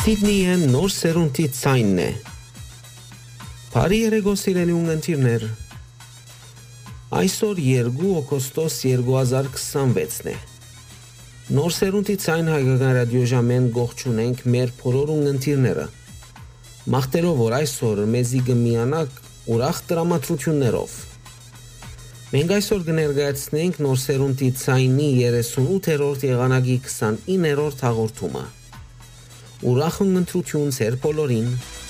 Սիդնիը նոր սերունդի ցայնն է։ Բարի երեկո սիրելի ունգընտիրներ։ Այսօր 2 օգոստոս 2026-ն է։ Նոր սերունդի ցայն հայկական ռադիոժամեն գողջունենք մեր բոլոր ունգընտիրները։ Մաղթելով որ այսօր մեզի գմիանակ ուրախ դրամատրություններով։ Մենք այսօր կներկայացնենք նոր սերունդի ցայնի 38-րդ եղանակի 29-րդ հաղորդումը։ Ուրախ ընտրություն ձեր բոլորին։